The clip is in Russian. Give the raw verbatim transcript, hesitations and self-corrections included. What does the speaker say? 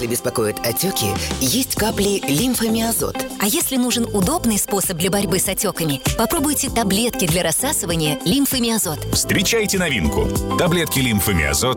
беспокоят отеки, есть капли лимфомиазот. А если нужен удобный способ для борьбы с отеками, попробуйте таблетки для рассасывания лимфомиазот. Встречайте новинку. Таблетки лимфомиазот